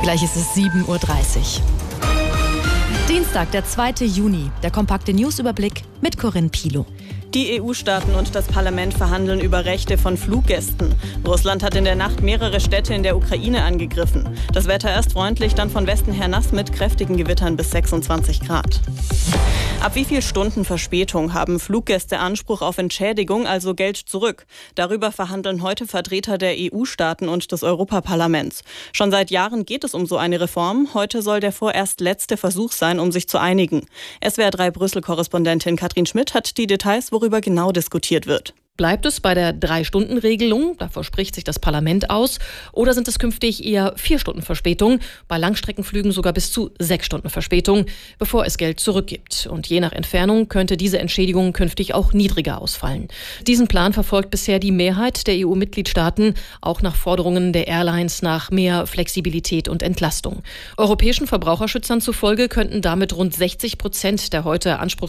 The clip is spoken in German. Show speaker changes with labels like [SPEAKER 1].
[SPEAKER 1] Gleich ist es 7:30 Uhr. Dienstag, der 2. Juni. Der kompakte Newsüberblick mit Corinne Pilow.
[SPEAKER 2] Die EU-Staaten und das Parlament verhandeln über Rechte von Fluggästen. Russland hat in der Nacht mehrere Städte in der Ukraine angegriffen. Das Wetter erst freundlich, dann von Westen her nass mit kräftigen Gewittern bis 26 Grad. Ab wie viel Stunden Verspätung haben Fluggäste Anspruch auf Entschädigung, also Geld zurück? Darüber verhandeln heute Vertreter der EU-Staaten und des Europaparlaments. Schon seit Jahren geht es um so eine Reform. Heute soll der vorerst letzte Versuch sein, um sich zu einigen. SWR 3 Brüssel-Korrespondentin Katrin Schmidt hat die Details, worüber genau diskutiert wird.
[SPEAKER 3] Bleibt es bei der 3-Stunden-Regelung, davor spricht sich das Parlament aus, oder sind es künftig eher 4 Stunden Verspätung, bei Langstreckenflügen sogar bis zu 6 Stunden Verspätung, bevor es Geld zurückgibt. Und je nach Entfernung könnte diese Entschädigung künftig auch niedriger ausfallen. Diesen Plan verfolgt bisher die Mehrheit der EU-Mitgliedstaaten, auch nach Forderungen der Airlines nach mehr Flexibilität und Entlastung. Europäischen Verbraucherschützern zufolge könnten damit rund 60% der heute anspruchsvollen